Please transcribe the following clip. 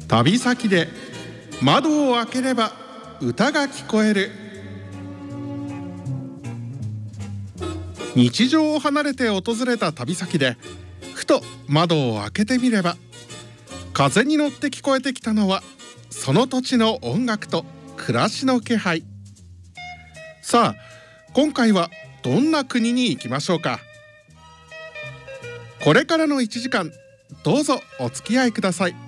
旅先で窓を開ければ歌が聞こえる。日常を離れて訪れた旅先でふと窓を開けてみれば、風に乗って聞こえてきたのはその土地の音楽と暮らしの気配。さあ、今回はどんな国に行きましょうか。これからの1時間、どうぞお付き合いください。